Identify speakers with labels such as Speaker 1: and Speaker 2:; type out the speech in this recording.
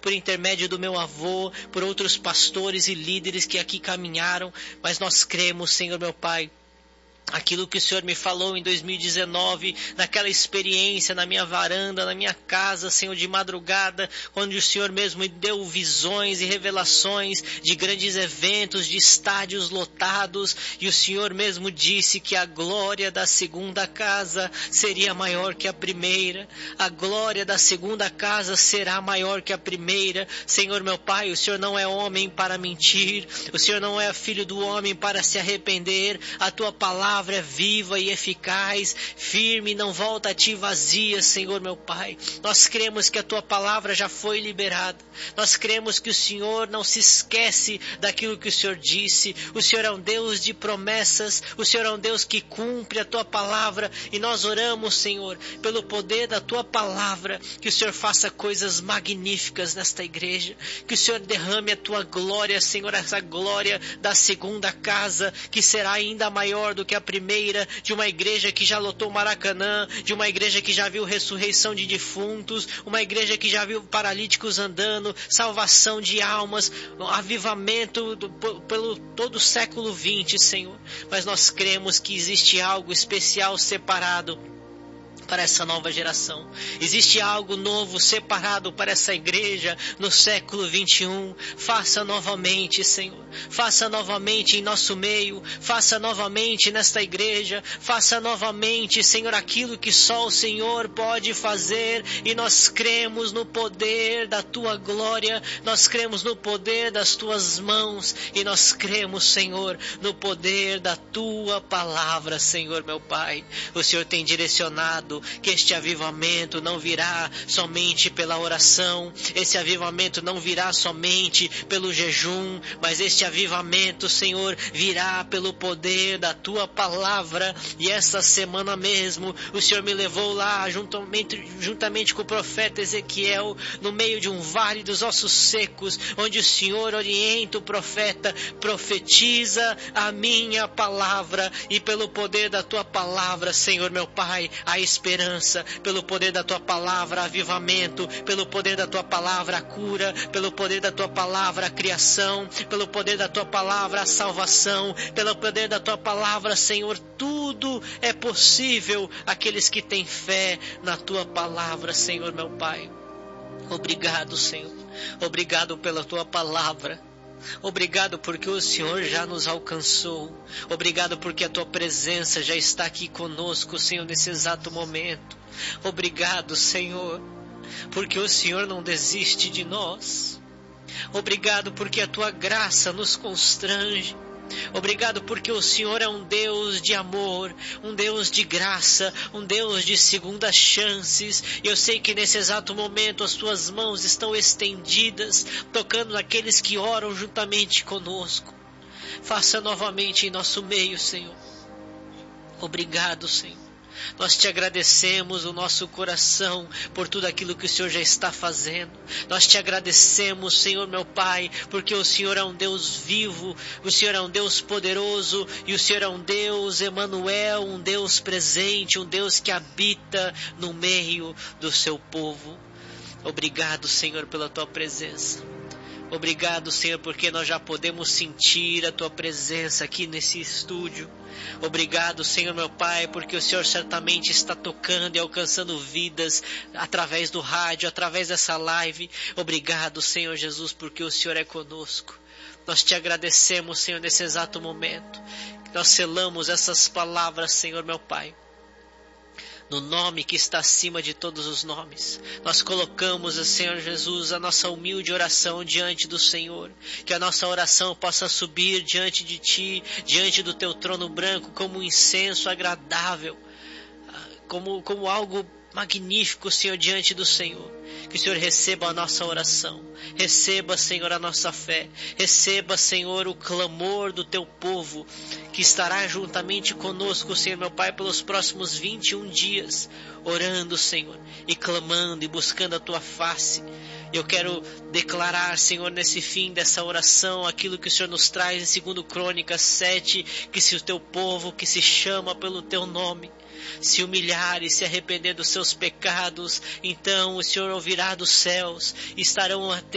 Speaker 1: por intermédio do meu avô, por outros pastores e líderes que aqui caminharam, mas nós cremos, Senhor meu Pai, aquilo que o Senhor me falou em 2019, naquela experiência na minha varanda, na minha casa, Senhor, de madrugada, onde o Senhor mesmo me deu visões e revelações de grandes eventos, de estádios lotados, e o Senhor mesmo disse que a glória da segunda casa seria maior que a primeira, a glória da segunda casa será maior que a primeira. Senhor meu Pai, o Senhor não é homem para mentir, o Senhor não é filho do homem para se arrepender, a tua palavra é viva e eficaz, firme, não volta a ti vazia, Senhor meu Pai. Nós cremos que a tua palavra já foi liberada. Nós cremos que o Senhor não se esquece daquilo que o Senhor disse. O Senhor é um Deus de promessas, o Senhor é um Deus que cumpre a tua palavra, e nós oramos, Senhor, pelo poder da tua palavra, que o Senhor faça coisas magníficas nesta igreja, que o Senhor derrame a tua glória, Senhor, essa glória da segunda casa, que será ainda maior do que a primeira, de uma igreja que já lotou Maracanã, de uma igreja que já viu ressurreição de defuntos, uma igreja que já viu paralíticos andando, salvação de almas, avivamento pelo todo o século 20, Senhor. Mas nós cremos que existe algo especial separado para essa nova geração. Existe algo novo separado para essa igreja no século 21. Faça novamente, Senhor. Faça novamente em nosso meio. Faça novamente nesta igreja. Faça novamente, Senhor, aquilo que só o Senhor pode fazer. E nós cremos no poder da tua glória. Nós cremos no poder das tuas mãos. E nós cremos, Senhor, no poder da tua palavra, Senhor, meu Pai. O Senhor tem direcionado que este avivamento não virá somente pela oração, esse avivamento não virá somente pelo jejum, mas este avivamento, Senhor, virá pelo poder da tua palavra. E essa semana mesmo o Senhor me levou lá juntamente com o profeta Ezequiel, no meio de um vale dos ossos secos, onde o Senhor orienta o profeta: profetiza a minha palavra, e pelo poder da tua palavra, Senhor meu Pai, a esperança, pelo poder da tua palavra, avivamento, pelo poder da tua palavra, a cura, pelo poder da tua palavra, a criação, pelo poder da tua palavra, a salvação, pelo poder da tua palavra, Senhor, tudo é possível àqueles que têm fé na tua palavra, Senhor meu Pai. Obrigado, Senhor, obrigado pela tua palavra. Obrigado porque o Senhor já nos alcançou. Obrigado porque a tua presença já está aqui conosco, Senhor, nesse exato momento. Obrigado, Senhor, porque o Senhor não desiste de nós. Obrigado porque a tua graça nos constrange. Obrigado porque o Senhor é um Deus de amor, um Deus de graça, um Deus de segundas chances. E eu sei que nesse exato momento as tuas mãos estão estendidas, tocando naqueles que oram juntamente conosco. Faça novamente em nosso meio, Senhor. Obrigado, Senhor. Nós te agradecemos o nosso coração por tudo aquilo que o Senhor já está fazendo. Nós te agradecemos, Senhor meu Pai, porque o Senhor é um Deus vivo, o Senhor é um Deus poderoso, e o Senhor é um Deus Emanuel, um Deus presente, um Deus que habita no meio do seu povo. Obrigado, Senhor, pela tua presença. Obrigado, Senhor, porque nós já podemos sentir a tua presença aqui nesse estúdio. Obrigado, Senhor meu Pai, porque o Senhor certamente está tocando e alcançando vidas através do rádio, através dessa live. Obrigado, Senhor Jesus, porque o Senhor é conosco. Nós te agradecemos, Senhor, nesse exato momento. Nós selamos essas palavras, Senhor meu Pai, no nome que está acima de todos os nomes. Nós colocamos, Senhor Jesus, a nossa humilde oração diante do Senhor. Que a nossa oração possa subir diante de Ti, diante do Teu trono branco, como um incenso agradável, como algo magnífico, Senhor, diante do Senhor. Que o Senhor receba a nossa oração. Receba, Senhor, a nossa fé. Receba, Senhor, o clamor do Teu povo, que estará juntamente conosco, Senhor meu Pai, pelos próximos 21 dias, orando, Senhor, e clamando e buscando a Tua face. Eu quero declarar, Senhor, nesse fim dessa oração, aquilo que o Senhor nos traz em 2 Crônicas 7, que se o Teu povo, que se chama pelo Teu nome, se humilhar e se arrepender dos seus pecados, então o Senhor ouvirá dos céus, estarão atentos